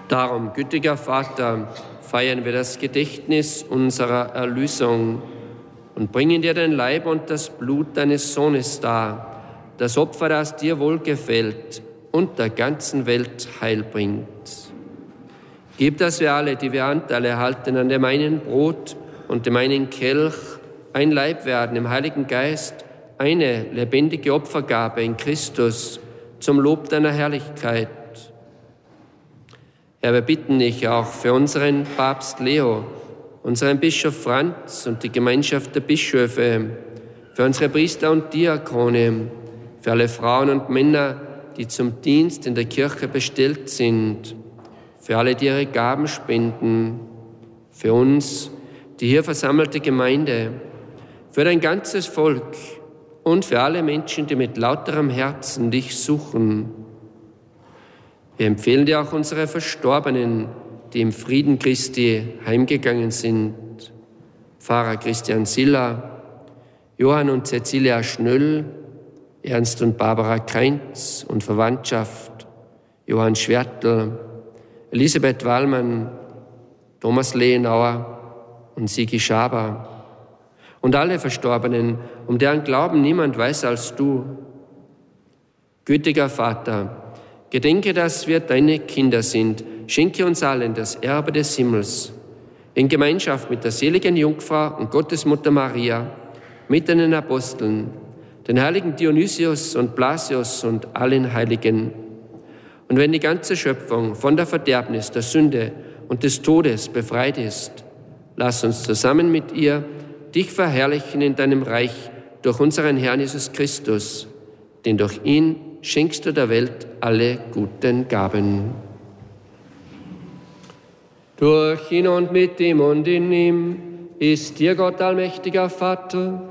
Darum, gütiger Vater, feiern wir das Gedächtnis unserer Erlösung und bringen dir den Leib und das Blut deines Sohnes dar, das Opfer, das dir wohlgefällt und der ganzen Welt Heil bringt. Gib, dass wir alle, die wir Anteil erhalten an dem einen Brot und dem einen Kelch, ein Leib werden im Heiligen Geist, eine lebendige Opfergabe in Christus zum Lob deiner Herrlichkeit. Herr, wir bitten dich auch für unseren Papst Leo, unseren Bischof Franz und die Gemeinschaft der Bischöfe, für unsere Priester und Diakone, für alle Frauen und Männer, die zum Dienst in der Kirche bestellt sind, für alle, die ihre Gaben spenden, für uns, die hier versammelte Gemeinde, für dein ganzes Volk und für alle Menschen, die mit lauterem Herzen dich suchen. Wir empfehlen dir auch unsere Verstorbenen, die im Frieden Christi heimgegangen sind. Pfarrer Christian Siller, Johann und Cecilia Schnöll, Ernst und Barbara Kreinz und Verwandtschaft, Johann Schwertl, Elisabeth Wallmann, Thomas Lehenauer und Sigi Schaber und alle Verstorbenen, um deren Glauben niemand weiß als du. Gütiger Vater, gedenke, dass wir deine Kinder sind. Schenke uns allen das Erbe des Himmels. In Gemeinschaft mit der seligen Jungfrau und Gottesmutter Maria, mit den Aposteln, den heiligen Dionysius und Blasius und allen Heiligen. Und wenn die ganze Schöpfung von der Verderbnis, der Sünde und des Todes befreit ist, lass uns zusammen mit ihr dich verherrlichen in deinem Reich durch unseren Herrn Jesus Christus, denn durch ihn schenkst du der Welt alle guten Gaben. Durch ihn und mit ihm und in ihm ist dir Gott allmächtiger Vater,